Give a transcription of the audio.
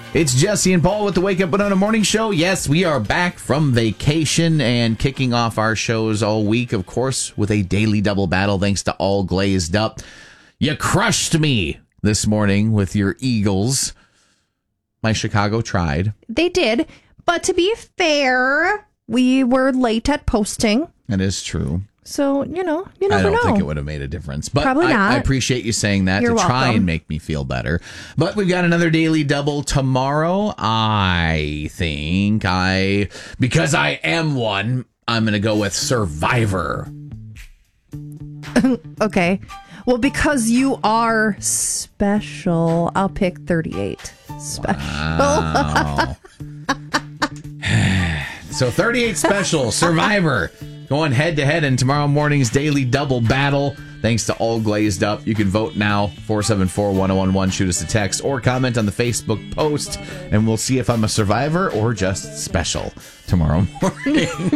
It's Jesse and Paul with the Wake Up Winona Morning Show. Yes, we are back from vacation and kicking off our shows all week, of course, with a daily double battle thanks to All Glazed Up. You crushed me this morning with your Eagles. My Chicago tried. They did, but to be fair, we were late at posting. That is true. So, you never know. I don't think it would have made a difference. But Probably not. I appreciate you saying that You're to try welcome. and make me feel better. But we've got another daily double tomorrow. I think because I am one, I'm going to go with Survivor. Okay. Well, because you are special, I'll pick 38. Special. Wow. So 38 special, Survivor. Going head-to-head in tomorrow morning's daily double battle. Thanks to All Glazed Up. You can vote now, 474-1011. Shoot us a text or comment on the Facebook post, and we'll see if I'm a survivor or just special tomorrow morning.